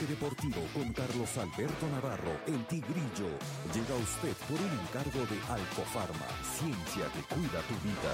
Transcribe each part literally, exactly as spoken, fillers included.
Bloque Deportivo con Carlos Alberto Navarro, el Tigrillo. Llega a usted por un encargo de Alcofarma, ciencia que cuida tu vida.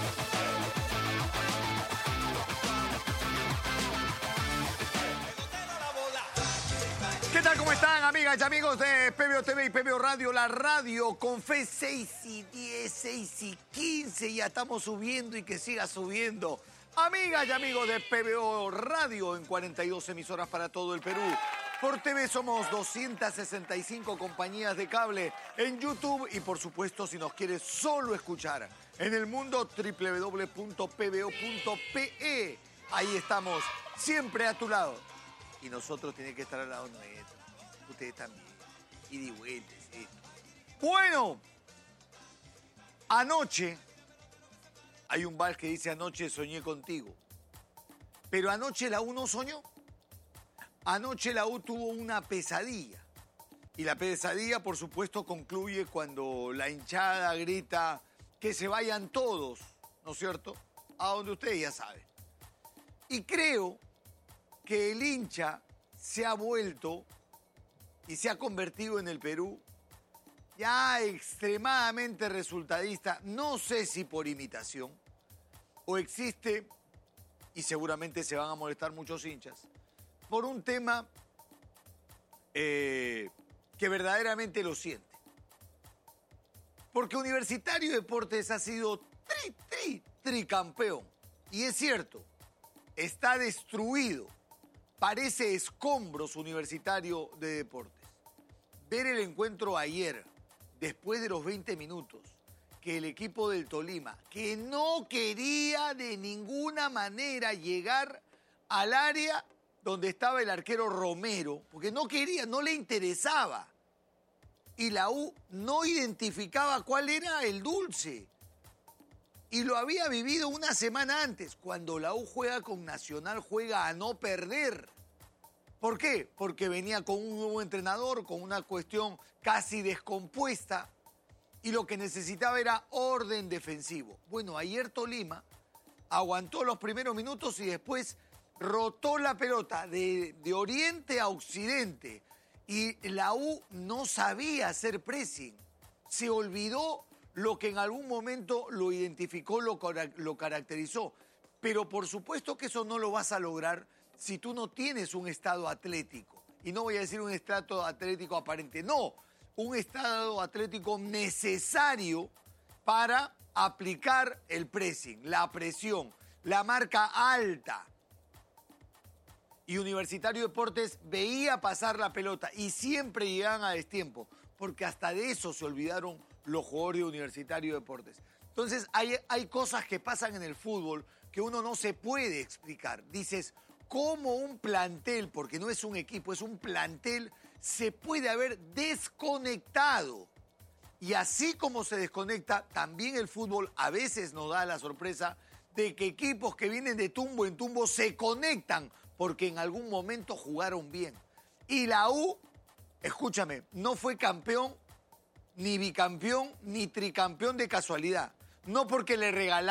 ¿Qué tal? ¿Cómo están, amigas y amigos de P B O T V y P B O Radio? La radio con fe seis y diez, seis y quince. Ya estamos subiendo y que siga subiendo. Amigas y amigos de P B O Radio en cuarenta y dos emisoras para todo el Perú. Por T V somos doscientas sesenta y cinco compañías de cable. En YouTube y por supuesto si nos quieres solo escuchar en el mundo doble u doble u doble u punto p b o punto p e. Ahí estamos siempre a tu lado. Y nosotros tenemos que estar al lado nuestro. Ustedes también. Y de vuelta, ¿sí? Bueno, anoche, hay un vals que dice anoche soñé contigo. Pero anoche la U no soñó. Anoche la U tuvo una pesadilla. Y la pesadilla, por supuesto, concluye cuando la hinchada grita que se vayan todos, ¿no es cierto? A donde ustedes ya saben. Y creo que el hincha se ha vuelto y se ha convertido en el Perú ya extremadamente resultadista, no sé si por imitación, o existe, y seguramente se van a molestar muchos hinchas, por un tema eh, que verdaderamente lo siente. Porque Universitario de Deportes ha sido tri, tri, tricampeón. Y es cierto, está destruido. Parece escombros Universitario de Deportes. Ver el encuentro ayer, después de los veinte minutos, que el equipo del Tolima, que no quería de ninguna manera llegar al área donde estaba el arquero Romero, porque no quería, no le interesaba. Y la U no identificaba cuál era el dulce. Y lo había vivido una semana antes. Cuando la U juega con Nacional, juega a no perder. ¿Por qué? Porque venía con un nuevo entrenador, con una cuestión casi descompuesta. Y lo que necesitaba era orden defensivo. Bueno, ayer Tolima aguantó los primeros minutos y después rotó la pelota de, de oriente a occidente. Y la U no sabía hacer pressing. Se olvidó lo que en algún momento lo identificó, lo, lo caracterizó. Pero por supuesto que eso no lo vas a lograr si tú no tienes un estado atlético. Y no voy a decir un estado atlético aparente, no. Un estado atlético necesario para aplicar el pressing, la presión, la marca alta. Y Universitario de Deportes veía pasar la pelota y siempre llegaban a destiempo, porque hasta de eso se olvidaron los jugadores de Universitario de Deportes. Entonces hay, hay cosas que pasan en el fútbol que uno no se puede explicar. Dices, ¿cómo un plantel, porque no es un equipo, es un plantel, se puede haber desconectado? Y así como se desconecta, también el fútbol a veces nos da la sorpresa de que equipos que vienen de tumbo en tumbo se conectan porque en algún momento jugaron bien. Y la U, escúchame, no fue campeón, ni bicampeón, ni tricampeón de casualidad. No porque le regalaron